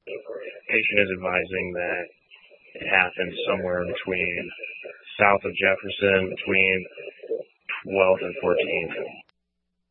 Patient is advising that it happened somewhere between south of Jefferson, between 12th and 14th.